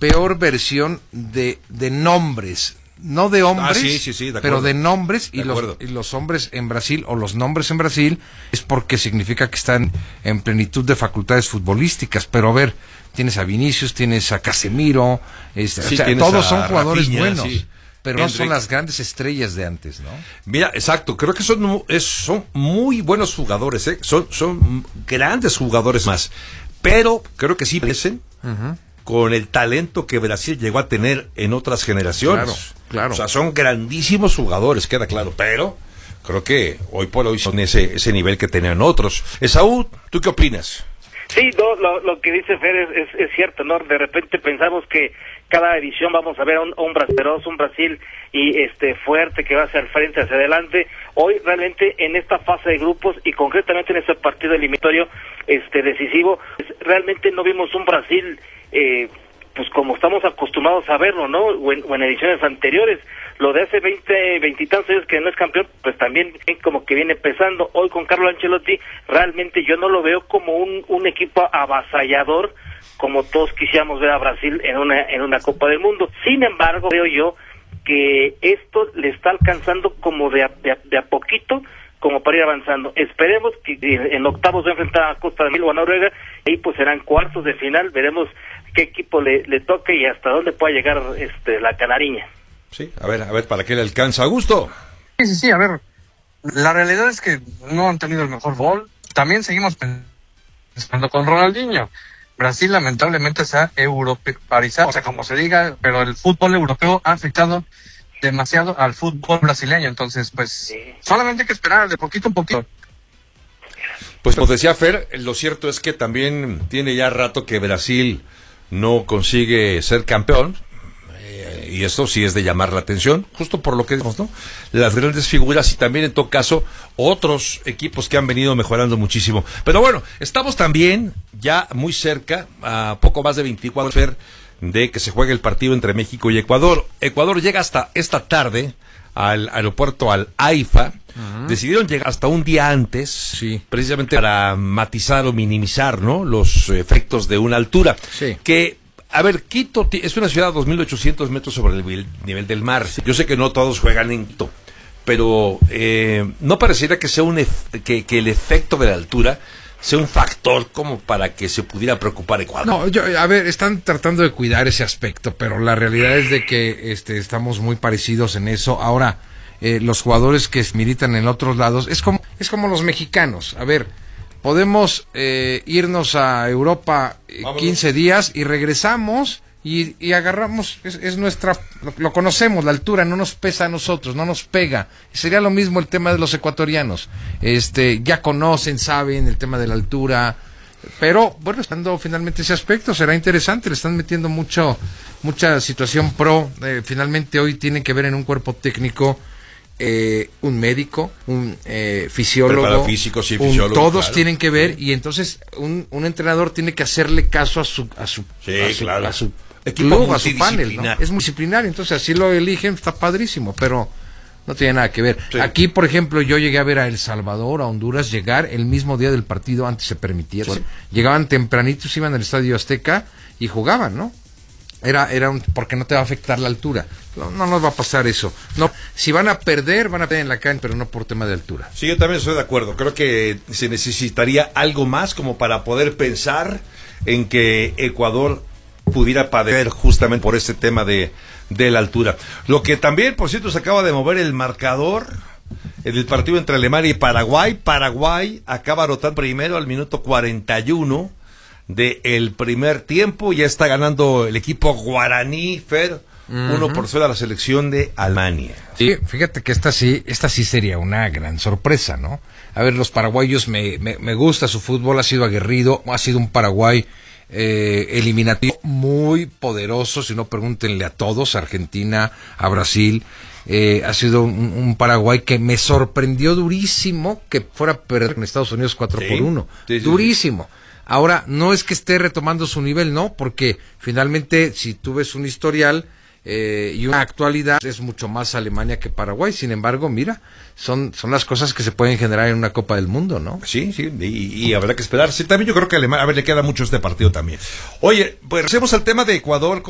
peor versión de nombres. No de hombres, sí, de pero de nombres, y los hombres en Brasil, o los nombres en Brasil, es porque significa que están en plenitud de facultades futbolísticas. Pero a ver, tienes a Vinicius, tienes a Casemiro, todos son jugadores Rafinha, buenos, sí. pero no son las grandes estrellas de antes, ¿no? Mira, exacto, creo que son muy buenos jugadores, son grandes jugadores más, pero creo que sí merecen con el talento que Brasil llegó a tener en otras generaciones. Claro. O sea, son grandísimos jugadores, queda claro, pero creo que hoy por hoy son ese nivel que tenían otros. Esaú, ¿tú qué opinas? Sí, lo que dice Fer es cierto, ¿no? De repente pensamos que cada edición vamos a ver a un brasileño, un Brasil y fuerte que va hacia el frente, hacia adelante. Hoy realmente en esta fase de grupos y concretamente en este partido eliminatorio decisivo, realmente no vimos un Brasil pues como estamos acostumbrados a verlo, ¿no? O en ediciones anteriores. Lo de hace 20 y tantos años que no es campeón, pues también como que viene pesando. Hoy con Carlo Ancelotti, realmente yo no lo veo como un equipo avasallador, como todos quisiéramos ver a Brasil en una Copa del Mundo. Sin embargo, veo yo que esto le está alcanzando como de a poquito, como para ir avanzando. Esperemos que en octavos va a enfrentar a Costa de Marfil o a Noruega, y pues serán cuartos de final, veremos qué equipo le toque y hasta dónde pueda llegar la canariña. Sí, a ver, ¿para qué le alcanza? ¿Augusto? Sí, a ver, la realidad es que no han tenido el mejor gol. También seguimos pensando con Ronaldinho. Brasil lamentablemente se ha europeizado, o sea, como se diga, pero el fútbol europeo ha afectado demasiado al fútbol brasileño, entonces pues solamente hay que esperar de poquito en poquito. Pues como decía Fer, lo cierto es que también tiene ya rato que Brasil no consigue ser campeón, y esto sí es de llamar la atención, justo por lo que decimos, ¿no? Las grandes figuras y también en todo caso otros equipos que han venido mejorando muchísimo. Pero bueno, estamos también ya muy cerca, a poco más de 24 Fer, de que se juegue el partido entre México y Ecuador. Ecuador llega hasta esta tarde al aeropuerto Al Haifa. Decidieron llegar hasta un día antes, precisamente para matizar o minimizar, ¿no?, los efectos de una altura. Que, a ver, Quito es una ciudad a 2.800 metros sobre el nivel del mar. Yo sé que no todos juegan en Quito, pero no pareciera que sea que el efecto de la altura sea un factor como para que se pudiera preocupar Ecuador. No, a ver, están tratando de cuidar ese aspecto, pero la realidad es de que estamos muy parecidos en eso. Ahora, los jugadores que militan en otros lados, es como los mexicanos. A ver, podemos irnos a Europa 15 días y regresamos y agarramos, es nuestra, lo conocemos, la altura no nos pesa a nosotros, no nos pega. Sería lo mismo el tema de los ecuatorianos, ya conocen, saben el tema de la altura, pero bueno, estando finalmente ese aspecto, será interesante, le están metiendo mucha situación pro, finalmente hoy tienen que ver en un cuerpo técnico un médico, un fisiólogo, físico, fisiólogo, todos tienen que ver, y entonces un entrenador tiene que hacerle caso a su club, a su panel, ¿no? Es multidisciplinario, entonces así lo eligen, está padrísimo, pero no tiene nada que ver. Aquí, por ejemplo, yo llegué a ver a El Salvador, a Honduras, llegar el mismo día del partido, antes se permitía, llegaban tempranitos, iban al Estadio Azteca y jugaban, ¿no? Era porque no te va a afectar la altura. No nos va a pasar eso. No, si van a perder en la cancha, pero no por tema de altura. Sí, yo también estoy de acuerdo. Creo que se necesitaría algo más como para poder pensar en que Ecuador pudiera padecer justamente por este tema de la altura. Lo que también, por cierto, se acaba de mover el marcador en el partido entre Alemania y Paraguay. Paraguay acaba anotando primero al minuto 41 del primer tiempo. Ya está ganando el equipo guaraní, Fer, 1-0 a la selección de Alemania. Sí, fíjate que esta sí sería una gran sorpresa, ¿no? A ver, los paraguayos, me gusta su fútbol, ha sido aguerrido, ha sido un Paraguay eliminatorio muy poderoso, si no pregúntenle a todos, a Argentina, a Brasil. Ha sido un Paraguay que me sorprendió durísimo que fuera a perder con Estados Unidos 4-1, durísimo. Ahora, no es que esté retomando su nivel, no, porque finalmente si tú ves un historial y una actualidad, es mucho más Alemania que Paraguay. Sin embargo, mira, son las cosas que se pueden generar en una Copa del Mundo, ¿no? Sí, y habrá que esperar. Sí, también yo creo que a Alemania, a ver, le queda mucho este partido también. Oye, pues hacemos el tema de Ecuador.